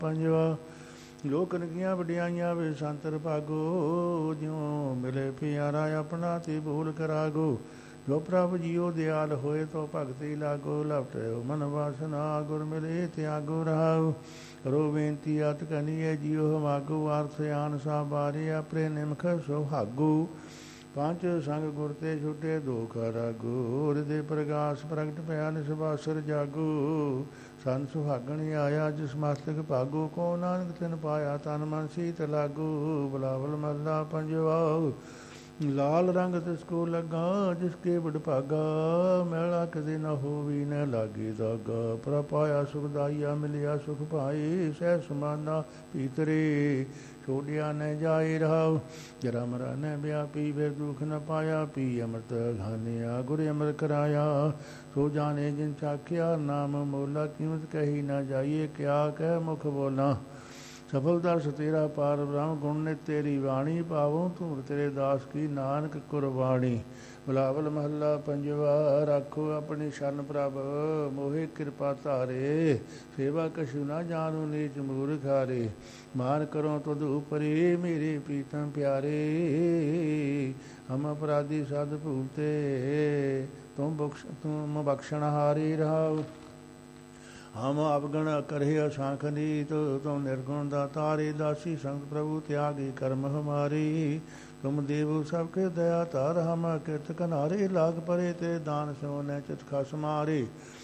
ਪੰਜਵਾ ਲੋਕ ਨਗੀਆਂ ਵਡਿਆਈਆਂ ਵੇ ਸੰਤਰ ਭਾਗੋ, ਜਿਉ ਮਿਲੇ ਪਿਆਰਾ ਆਪਣਾ ਤੇ ਭੂਲ ਕਰਾਗੋ। ਜੋ ਪ੍ਰਭ ਜੀਓ ਦਿਆਲ ਹੋਏ ਤੋ ਭਗਤੀ ਲਾਗੋ, ਲਪਟਿਓ ਮਨ ਵਾਸਨਾ ਗੁਰ ਮਿਲੇ ਤਿਆਗੋ ਰਹਾਉ। ਕਰੋ ਬੇਨਤੀ ਅਤ ਕਨੀਏ ਜੀਓ ਹਮਾਗੋ, ਅਰਥ ਆਨ ਸਾ ਬਾਰੇ ਆਪਰੇ ਨਿਮਖ ਸੁਹਾਗੋ। ਪੰਜ ਸੰਗ ਗੁਰ ਤੇ ਛੁਟੇ ਦੋਖ ਰਾਗੋ, ਹਿਰਦੇ ਪ੍ਰਗਾਸ ਪ੍ਰਗਟ ਪਿਆ ਨਿਸਬਾਸਰ ਜਾਗੋ। ਸੰਨ ਸੁਹਾਗਣ ਆਇਆ ਜਿਸ ਮਸਤਕ ਭਾਗੋ, ਕੋ ਨਾਨਕ ਤਿਨ ਪਾਇਆ ਤਨ ਮਨ ਸੀਤ ਲਾਗੋ। ਬਲਾਵਲ ਮਹਲਾ ਪੰਜਵਾ ਲਾਲ ਰੰਗ ਤਿਸ ਕੋ ਲੱਗਾ, ਜਿਸ ਕੇ ਵਡ ਭਾਗਾ, ਮੈਲਾ ਕਦੇ ਨਾ ਹੋਵੀ ਨ ਲਾਗੇ ਦਾਗਾ। ਪ੍ਰਭ ਪਾਇਆ ਸੁਖਦਾਈਆ ਮਿਲਿਆ ਸੁਖ ਪਾਏ, ਸਹਿ ਸਮਾਨਾ ਭੀਤਰੇ ਛੋੜਿਆ ਨ ਜਾਏ ਰਹਾਉ। ਜਰਾ ਮਰਾ ਨ ਵਿਆਪੀ ਫਿਰ ਦੁਖ ਨ ਪਾਇਆ, ਪੀ ਅੰਮ੍ਰਿਤ ਖਾਨਿਆ ਗੁਰ ਅੰਮ੍ਰਿਤ ਕਰਾਇਆ। ਸੋ ਜਾਣੇ ਜਿਨ ਚਾਖਿਆ ਨਾਮ ਮੋਲਾ, ਕੀਮਤ ਕਹੀ ਨਾ ਜਾਈਏ ਕਿਆ ਕਹਿ ਮੁਖ ਬੋਲਾਂ। ਸਫਲ ਦਰਸ ਤੇਰਾ ਪਾਰ ਬ੍ਰਹਮ, ਗੁਣ ਨੇ ਤੇਰੀ ਬਾਣੀ, ਪਾਵੋ ਧੂੜ ਤੇਰੇ ਦਾਸ ਕੀ ਨਾਨਕ ਕੁਰਬਾਣੀ। ਬਿਲਾਵਲ ਮਹੱਲਾ ਪੰਜਵਾ ਰਾਖੋ ਆਪਣੀ ਸ਼ਨ ਪ੍ਰਭ, ਮੋਹਿ ਕਿਰਪਾ ਧਾਰੇ। ਸੇਵਾ ਕਛੂ ਨਾ ਜਾਨੂ ਨੀਚ ਮੂਰਖ ਹਾਰੇ, ਮਾਨ ਕਰੋ ਤੁਧ ਉਪਰੇ ਮੇਰੇ ਪ੍ਰੀਤਮ ਪਿਆਰੇ। ਹਮ ਅਪਰਾਧੀ ਸਦ ਭੂਤੇ, ਤੁਮ ਬਖਸ਼ਣ ਹਾਰੇ ਰਹਾਉ। ਹਮ ਅਵਗਣ ਕਰਹਿ ਅਸਾਂਖ ਨੀਤ, ਤੁਮ ਨਿਰਗੁਣ ਦਾਤਾਰੇ। ਦਾਸੀ ਸੰਤ ਪ੍ਰਭੂ ਤਿਆਗੀ ਕਰਮ ਹਮਾਰੇ, ਤੁਮ ਦੇਵੋ ਸਭ ਕੇ ਦਇਆ ਧਾਰ। ਹਮ ਕਿਰਤ ਕਨਾਰੇ, ਲਾਗ ਪਰੇ ਤੇ ਦਾਨ ਸੋ ਨ ਚਿਤ ਖਸ ਮਾਰੇ।